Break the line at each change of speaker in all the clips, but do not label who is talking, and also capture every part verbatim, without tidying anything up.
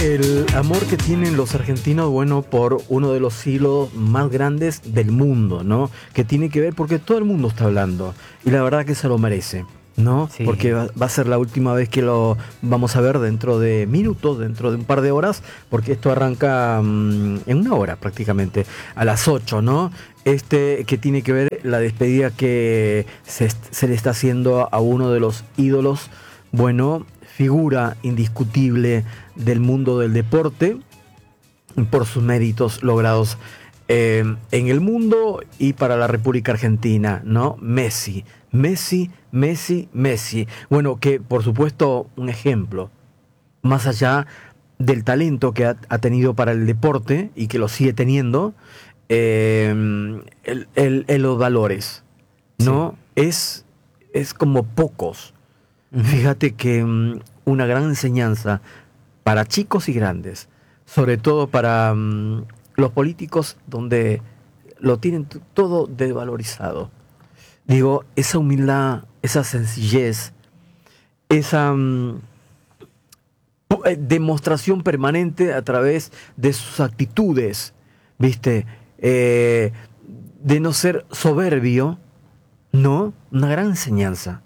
El amor que tienen los argentinos, bueno, por uno de los hilos más grandes del mundo, ¿no? Que tiene que ver porque todo el mundo está hablando y la verdad que se lo merece, ¿no?
Sí.
Porque va, va a ser la última vez que lo vamos a ver dentro de minutos, dentro de un par de horas, porque esto arranca mmm, en una hora prácticamente, a las ocho, ¿no? Este que tiene que ver la despedida que se, se le está haciendo a uno de los ídolos, bueno, figura indiscutible del mundo del deporte por sus méritos logrados eh, en el mundo y para la República Argentina, ¿no? Messi, Messi, Messi, Messi. Bueno, que por supuesto un ejemplo, más allá del talento que ha, ha tenido para el deporte y que lo sigue teniendo, eh, el, el, el, los valores, ¿no? Sí. Es, es como pocos. Fíjate que um, una gran enseñanza para chicos y grandes, sobre todo para um, los políticos donde lo tienen t- todo desvalorizado. Digo, esa humildad, esa sencillez, esa um, demostración permanente a través de sus actitudes, ¿viste? Eh, de no ser soberbio, ¿no? Una gran enseñanza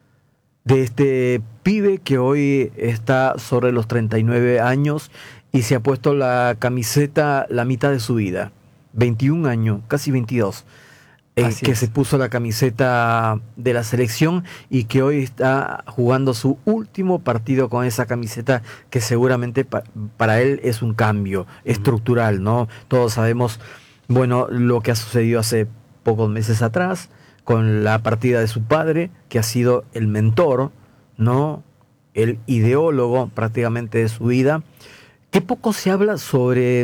de este pibe que hoy está sobre los treinta y nueve años y se ha puesto la camiseta la mitad de su vida, veintiún años, casi veintidós, eh, que es. Se puso la camiseta de la selección y que hoy está jugando su último partido con esa camiseta, que seguramente pa- para él es un cambio uh-huh. estructural, ¿no? Todos sabemos, bueno, lo que ha sucedido hace pocos meses atrás con la partida de su padre, que ha sido el mentor, ¿no? El ideólogo prácticamente de su vida. Que poco se habla sobre...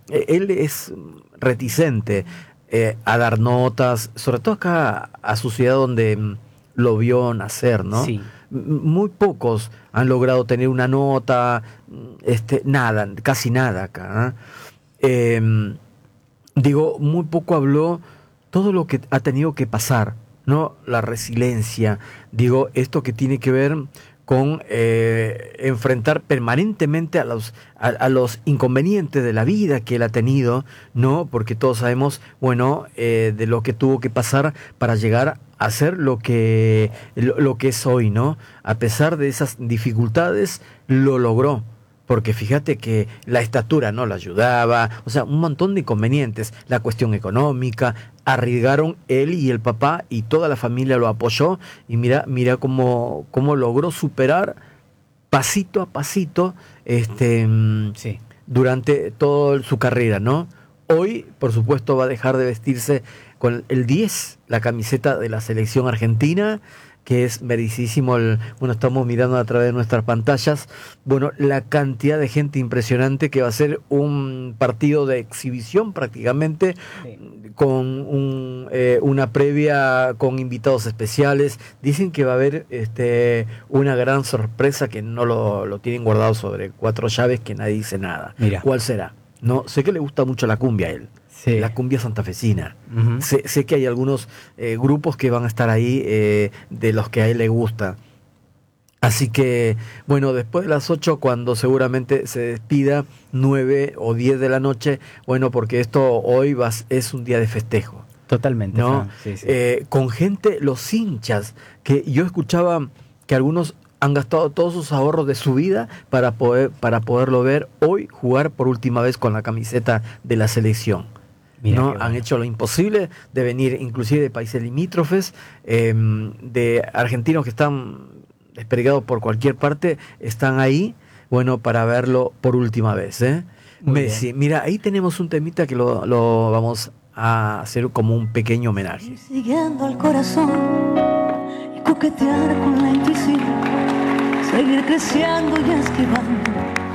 Él es reticente eh, a dar notas, sobre todo acá a su ciudad donde lo vio nacer, ¿no?
Sí.
Muy pocos han logrado tener una nota, este, nada, casi nada acá, ¿eh? Eh, digo, muy poco habló todo lo que ha tenido que pasar, ¿no? La resiliencia, digo, esto que tiene que ver con eh, enfrentar permanentemente a los, a, a los inconvenientes de la vida que él ha tenido, ¿no? Porque todos sabemos, bueno, eh, de lo que tuvo que pasar para llegar a ser lo que, lo, lo que es hoy, ¿no? A pesar de esas dificultades, lo logró. Porque fíjate que la estatura no la ayudaba, o sea, un montón de inconvenientes, la cuestión económica, arriesgaron él y el papá y toda la familia lo apoyó y mira, mira cómo, cómo logró superar pasito a pasito este, sí. durante toda su carrera, ¿no? Hoy, por supuesto, va a dejar de vestirse con el diez, la camiseta de la selección argentina, que es merecidísimo. El, bueno, estamos mirando a través de nuestras pantallas, bueno, la cantidad de gente impresionante que va a ser un partido de exhibición prácticamente, sí. con un, eh, una previa con invitados especiales. Dicen que va a haber este, una gran sorpresa que no lo, lo tienen guardado sobre cuatro llaves, que nadie dice nada. Mira. ¿Cuál será? No, sé que le gusta mucho la cumbia a él. Sí. La cumbia santafesina. Uh-huh. Sé, sé que hay algunos eh, grupos que van a estar ahí eh, de los que a él le gusta. Así que, bueno, después de las ocho, cuando seguramente se despida, nueve o diez de la noche, bueno, porque esto hoy va, es un día de festejo.
Totalmente.
¿No? Sí, sí. Eh, con gente, los hinchas, que yo escuchaba que algunos han gastado todos sus ahorros de su vida para poder para poderlo ver hoy jugar por última vez con la camiseta de la selección. Mira, ¿no? Han hecho lo imposible de venir inclusive de países limítrofes, eh, de argentinos que están desperdigados por cualquier parte, están ahí, bueno, para verlo por última vez, ¿eh? Messi, bien. Mira, ahí tenemos un temita que lo, lo vamos a hacer como un pequeño homenaje.
Siguiendo al corazón y coquetear con la intuición, seguir creciendo y esquivando